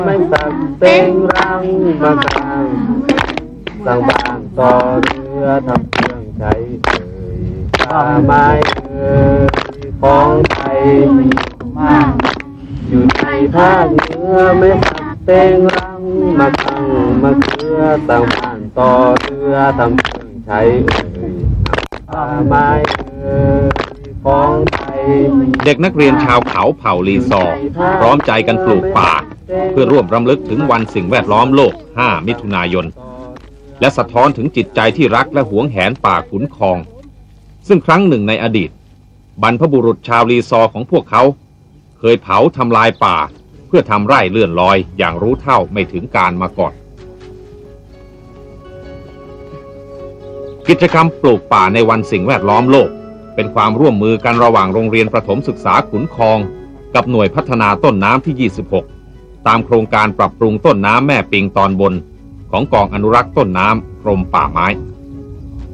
ไม่สักเต็งรังมากลางสร้างบ้านต่อเรือทำเครื่องใช้ป่าไม้ของไทยมากอยู่ในภาคเหนือไม่สักเต็งรังมาตั้งมาเคือสร้างบ้านต่อเรือทำเครื่องใช้ป่าไม้ของไทยเด็กนักเรียนชาวเขาเผ่าลีซอร์พร้อมใจกันปลูกป่าเพื่อร่วมรำลึกถึงวันสิ่งแวดล้อมโลก 5 มิถุนายนและสะท้อนถึงจิตใจที่รักและหวงแหนป่าขุนคลองซึ่งครั้งหนึ่งในอดีตบรรพบุรุษชาวลีซอร์ของพวกเขาเคยเผาทำลายป่าเพื่อทำไร่เลื่อนลอยอย่างรู้เท่าไม่ถึงการมาก่อนกิจกรรมปลูกป่าในวันสิ่งแวดล้อมโลกเป็นความร่วมมือกันระหว่างโรงเรียนประถมศึกษาขุนคลองกับหน่วยพัฒนาต้นน้ำที่ 26 ตามโครงการปรับปรุงต้นน้ำแม่ปิงตอนบนของกองอนุรักษ์ต้นน้ำกรมป่าไม้